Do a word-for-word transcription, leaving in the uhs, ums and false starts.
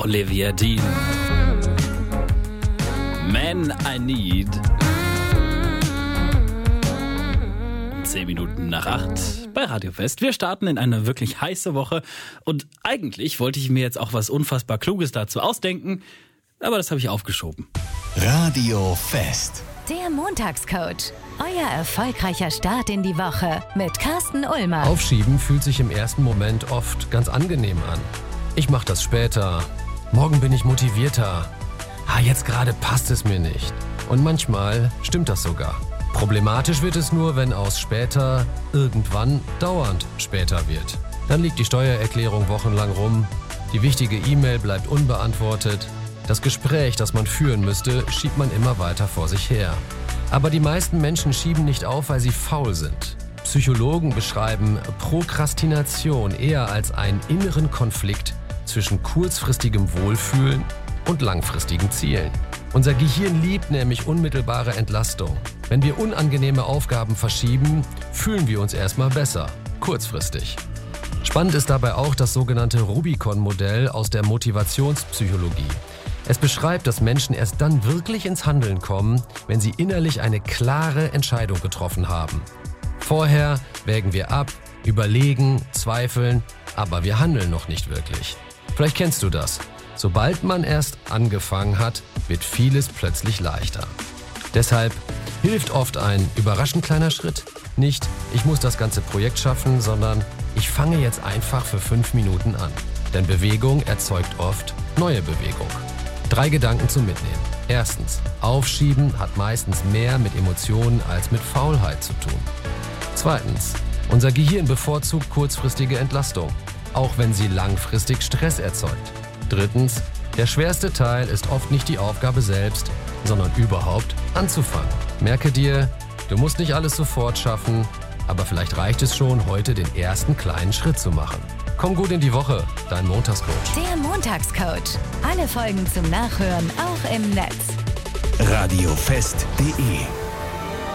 Olivia Dean. Man I Need. Um zehn Minuten nach acht bei Radio Fest. Wir starten in eine wirklich heiße Woche und eigentlich wollte ich mir jetzt auch was unfassbar Kluges dazu ausdenken, aber das habe ich aufgeschoben. Radio Fest. Der Montagscoach. Euer erfolgreicher Start in die Woche mit Carsten Ullmann. Aufschieben fühlt sich im ersten Moment oft ganz angenehm an. Ich mach das später. Morgen bin ich motivierter. Ah, jetzt gerade passt es mir nicht. Und manchmal stimmt das sogar. Problematisch wird es nur, wenn aus später irgendwann dauernd später wird. Dann liegt die Steuererklärung wochenlang rum. Die wichtige E-Mail bleibt unbeantwortet. Das Gespräch, das man führen müsste, schiebt man immer weiter vor sich her. Aber die meisten Menschen schieben nicht auf, weil sie faul sind. Psychologen beschreiben Prokrastination eher als einen inneren Konflikt zwischen kurzfristigem Wohlfühlen und langfristigen Zielen. Unser Gehirn liebt nämlich unmittelbare Entlastung. Wenn wir unangenehme Aufgaben verschieben, fühlen wir uns erstmal besser, kurzfristig. Spannend ist dabei auch das sogenannte Rubicon-Modell aus der Motivationspsychologie. Es beschreibt, dass Menschen erst dann wirklich ins Handeln kommen, wenn sie innerlich eine klare Entscheidung getroffen haben. Vorher wägen wir ab, überlegen, zweifeln, aber wir handeln noch nicht wirklich. Vielleicht kennst du das. Sobald man erst angefangen hat, wird vieles plötzlich leichter. Deshalb hilft oft ein überraschend kleiner Schritt. Nicht, ich muss das ganze Projekt schaffen, sondern ich fange jetzt einfach für fünf Minuten an. Denn Bewegung erzeugt oft neue Bewegung. Drei Gedanken zum Mitnehmen. Erstens, Aufschieben hat meistens mehr mit Emotionen als mit Faulheit zu tun. Zweitens, unser Gehirn bevorzugt kurzfristige Entlastung, auch wenn sie langfristig Stress erzeugt. Drittens, der schwerste Teil ist oft nicht die Aufgabe selbst, sondern überhaupt anzufangen. Merke dir, du musst nicht alles sofort schaffen, aber vielleicht reicht es schon, heute den ersten kleinen Schritt zu machen. Komm gut in die Woche, dein Montagscoach. Der Montagscoach. Alle Folgen zum Nachhören auch im Netz. radiofest punkt de